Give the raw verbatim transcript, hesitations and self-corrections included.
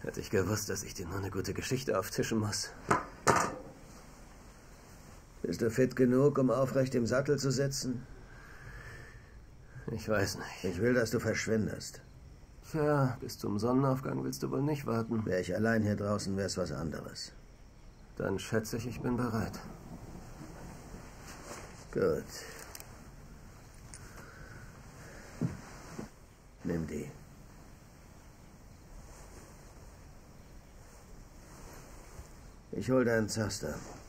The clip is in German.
Hätte ich gewusst, dass ich dir nur eine gute Geschichte auftischen muss. Bist du fit genug, um aufrecht im Sattel zu sitzen? Ich weiß nicht. Ich will, dass du verschwindest. Tja, bis zum Sonnenaufgang willst du wohl nicht warten. Wäre ich allein hier draußen, wär's was anderes. Dann schätze ich, ich bin bereit. Gut. Nimm die. Ich hol deinen Zaster.